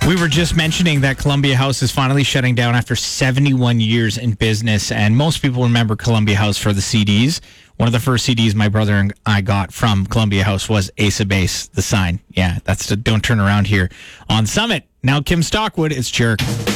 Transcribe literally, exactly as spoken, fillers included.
We were just mentioning that Columbia House is finally shutting down after seventy-one years in business, and most people remember Columbia House for the C Ds. One of the first C Ds my brother and I got from Columbia House was Ace of Base, the sign. Yeah, that's the Don't Turn Around Here on Summit. Now Kim Stockwood, it's Jerk.